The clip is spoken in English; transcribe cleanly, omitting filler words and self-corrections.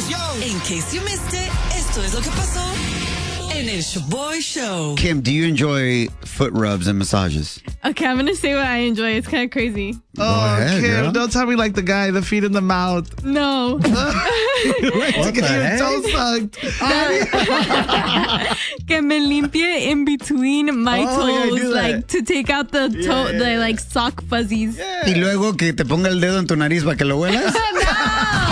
In case you missed it, esto es lo que pasó en el Shaboy Show. Kim, do you enjoy foot rubs and massages? Okay, I'm going to say what I enjoy. It's kind of crazy. ahead, Kim, girl. don't tell me like the guy, the feet in the mouth. No. What Get the your heck? toe sucked. Que me limpie in between my Oh, yeah, toes, do that. like to take out the toe, the like sock fuzzies. Y luego que te ponga el dedo en tu nariz para que lo huelas.